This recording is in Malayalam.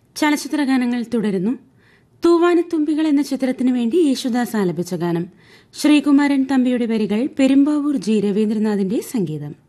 ചലച്ചിത്ര ഗാനങ്ങൾ തുടരുന്നു. തൂവാനത്തുമ്പികൾ എന്ന ചിത്രത്തിനു വേണ്ടി യേശുദാസ് ആലപിച്ച ഗാനം. ശ്രീകുമാരൻ തമ്പിയുടെ വരികൾ, പെരുമ്പാവൂർ ജി രവീന്ദ്രനാഥിന്റെ സംഗീതം.